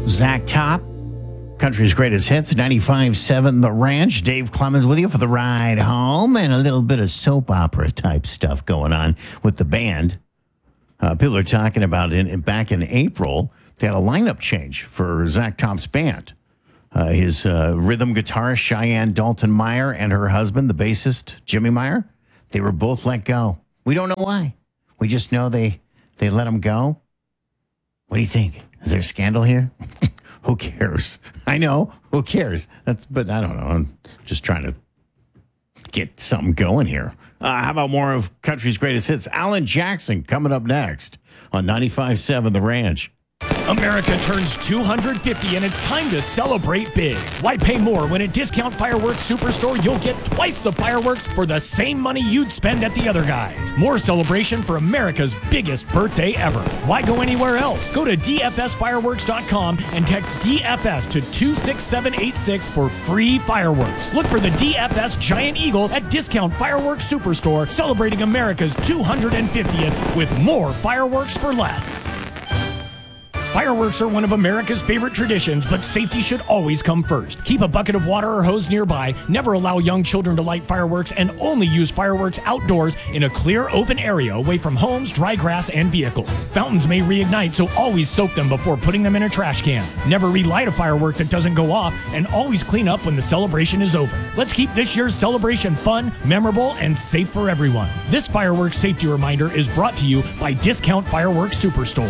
Zach Top, country's greatest hits, 95.7 The Ranch. Dave Clemens with you for the ride home, and a little bit of soap opera type stuff going on with the band. People are talking about back in April, they had a lineup change for Zach Top's band. His rhythm guitarist, Cheyenne Dalton Meyer, and her husband, the bassist, Jimmy Meyer, they were both let go. We don't know why. We just know they let them go. What do you think? Is there a scandal here? Who cares? I know. Who cares? But I don't know. I'm just trying to get something going here. How about more of country's greatest hits? Alan Jackson coming up next on 95.7 The Ranch. America turns 250 and it's time to celebrate big. Why pay more when at Discount Fireworks Superstore you'll get twice the fireworks for the same money you'd spend at the other guys? More celebration for America's biggest birthday ever. Why go anywhere else? Go to dfsfireworks.com and text DFS to 26786 for free fireworks. Look for the DFS Giant Eagle at Discount Fireworks Superstore, celebrating America's 250th with more fireworks for less. Fireworks are one of America's favorite traditions, but safety should always come first. Keep a bucket of water or hose nearby, never allow young children to light fireworks, and only use fireworks outdoors in a clear, open area away from homes, dry grass, and vehicles. Fountains may reignite, so always soak them before putting them in a trash can. Never relight a firework that doesn't go off, and always clean up when the celebration is over. Let's keep this year's celebration fun, memorable, and safe for everyone. This fireworks safety reminder is brought to you by Discount Fireworks Superstore.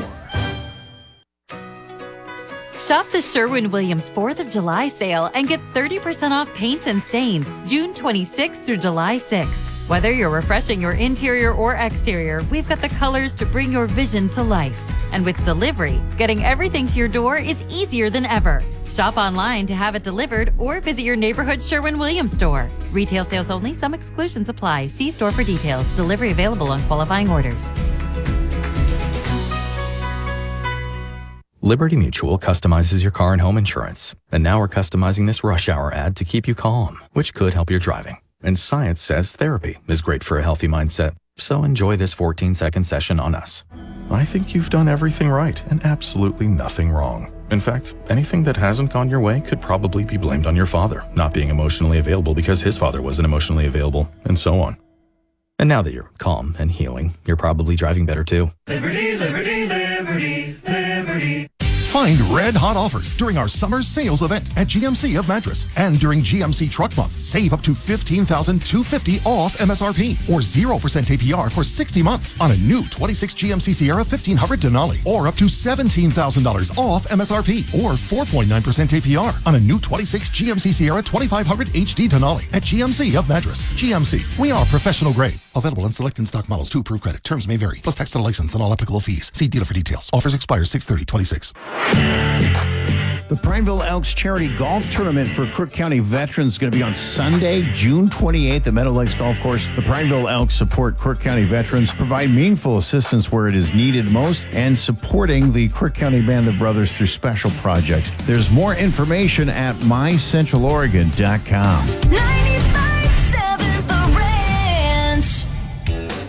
Shop the Sherwin-Williams 4th of July sale and get 30% off paints and stains June 26th through July 6th. Whether you're refreshing your interior or exterior, we've got the colors to bring your vision to life. And with delivery, getting everything to your door is easier than ever. Shop online to have it delivered or visit your neighborhood Sherwin-Williams store. Retail sales only. Some exclusions apply. See store for details. Delivery available on qualifying orders. Liberty Mutual customizes your car and home insurance. And now we're customizing this rush hour ad to keep you calm, which could help your driving. And science says therapy is great for a healthy mindset. So enjoy this 14-second session on us. I think you've done everything right and absolutely nothing wrong. In fact, anything that hasn't gone your way could probably be blamed on your father, not being emotionally available because his father wasn't emotionally available, and so on. And now that you're calm and healing, you're probably driving better too. Liberty, liberty, liberty, liberty. Find red hot offers during our summer sales event at GMC of Madras. And during GMC Truck Month, save up to $15,250 off MSRP or 0% APR for 60 months on a new 26 GMC Sierra 1500 Denali, or up to $17,000 off MSRP or 4.9% APR on a new 26 GMC Sierra 2500 HD Denali at GMC of Madras. GMC, we are professional grade. Available on select in-stock models to approve credit. Terms may vary. Plus tax and license and all applicable fees. See dealer for details. Offers expire 6/30/26. The Prineville Elks Charity Golf Tournament for Crook County veterans is going to be on Sunday, June 28th at Meadow Lakes Golf Course. The Prineville Elks support Crook County veterans, provide meaningful assistance where it is needed most, and supporting the Crook County Band of Brothers through special projects. There's more information at mycentraloregon.com.